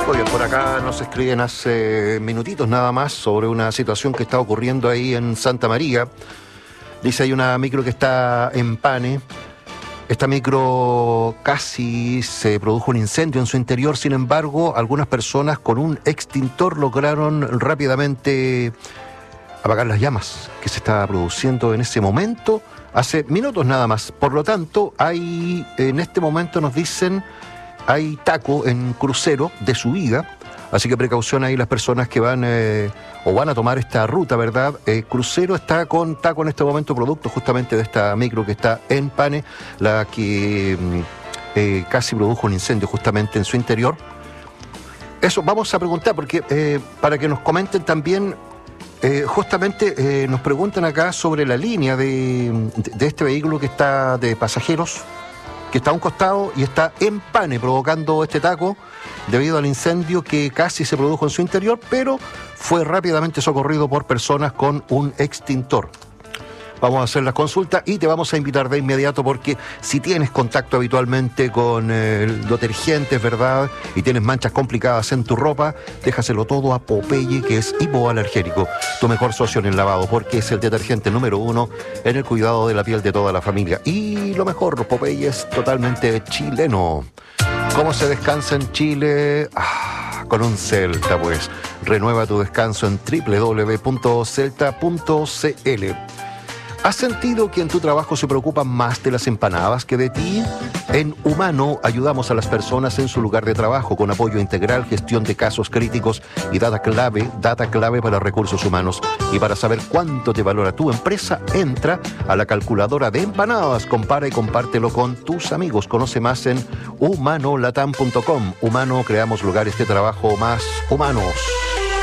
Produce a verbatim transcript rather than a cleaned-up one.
Muy bien, por acá nos escriben hace minutitos nada más sobre una situación que está ocurriendo ahí en Santa María. Dice, hay una micro que está en pane. Esta micro casi se produjo un incendio en su interior, sin embargo, algunas personas con un extintor lograron rápidamente apagar las llamas que se estaba produciendo en ese momento, hace minutos nada más. Por lo tanto, hay, en este momento nos dicen, hay taco en crucero de subida, así que precaución ahí las personas que van eh, o van a tomar esta ruta, ¿verdad? Eh, crucero está con taco en este momento, producto justamente de esta micro que está en pane, la que eh, casi produjo un incendio justamente en su interior. Eso vamos a preguntar, porque eh, para que nos comenten también, eh, justamente eh, nos preguntan acá sobre la línea de, de este vehículo que está de pasajeros, que está a un costado y está en pane, provocando este taco debido al incendio que casi se produjo en su interior, pero fue rápidamente socorrido por personas con un extintor. Vamos a hacer la consulta y te vamos a invitar de inmediato, porque si tienes contacto habitualmente con eh, detergentes, ¿verdad? Y tienes manchas complicadas en tu ropa, déjaselo todo a Popeye, que es hipoalergénico, tu mejor socio en el lavado, porque es el detergente número uno en el cuidado de la piel de toda la familia. Y lo mejor, Popeye es totalmente chileno. ¿Cómo se descansa en Chile? Ah, con un Celta, pues. Renueva tu descanso en doble u doble u doble u punto celta punto c l. ¿Has sentido que en tu trabajo se preocupan más de las empanadas que de ti? En Humano ayudamos a las personas en su lugar de trabajo con apoyo integral, gestión de casos críticos y data clave, data clave para recursos humanos. Y para saber cuánto te valora tu empresa, entra a la calculadora de empanadas, compara y compártelo con tus amigos. Conoce más en humano latam punto com. Humano, creamos lugares de trabajo más humanos.